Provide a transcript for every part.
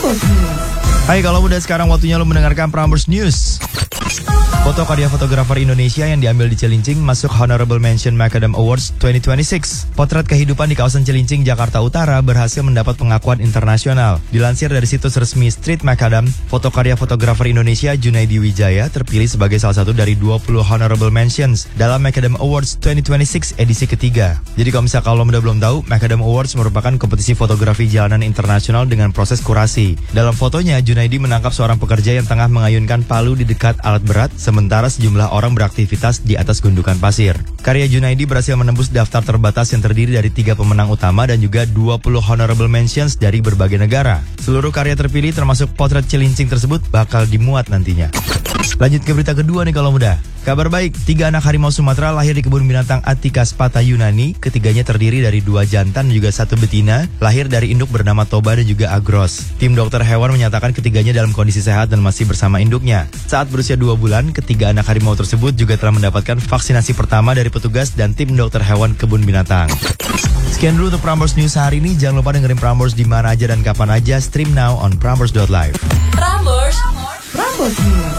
Prambors News. Hai, kalau udah sekarang waktunya lo mendengarkan Prambors News. Foto karya fotografer Indonesia yang diambil di Cilincing masuk Honorable Mention Macadam Awards 2026. Potret kehidupan di kawasan Cilincing, Jakarta Utara berhasil mendapat pengakuan internasional. Dilansir dari situs resmi Street Macadam, foto karya fotografer Indonesia Junaidi Wijaya terpilih sebagai salah satu dari 20 Honorable Mentions dalam Macadam Awards 2026 edisi ketiga. Jadi kalau misalnya kalau belum tahu, Macadam Awards merupakan kompetisi fotografi jalanan internasional dengan proses kurasi. Dalam fotonya, Junaidi menangkap seorang pekerja yang tengah mengayunkan palu di dekat alat berat, sementara sejumlah orang beraktivitas di atas gundukan pasir. Karya Junaidi berhasil menembus daftar terbatas yang terdiri dari 3 pemenang utama dan juga 20 honorable mentions dari berbagai negara. Seluruh karya terpilih termasuk potret Cilincing tersebut bakal dimuat nantinya. Lanjut ke berita kedua nih kalau muda. Kabar baik, 3 anak harimau Sumatera lahir di kebun binatang Attika Spata Yunani. Ketiganya terdiri dari 2 jantan dan juga 1 betina, lahir dari induk bernama Toba dan juga Agros. Tim dokter hewan menyatakan ketiganya dalam kondisi sehat dan masih bersama induknya. Saat berusia 2 bulan, ketiga anak harimau tersebut juga telah mendapatkan vaksinasi pertama dari petugas dan tim dokter hewan kebun binatang. Sekian dulu untuk Prambors News hari ini. Jangan lupa dengerin Prambors di mana aja dan kapan aja. Stream now on prambors.live. Prambors News.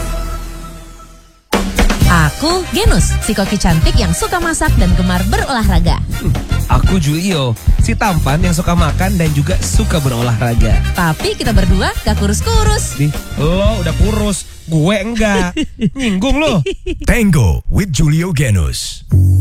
Aku Genus, si koki cantik yang suka masak dan gemar berolahraga. Aku Julio, si tampan yang suka makan dan juga suka berolahraga. Tapi kita berdua gak kurus-kurus. Nih, lo udah kurus, gue enggak. Nyinggung lo. Tango with Julio Genus.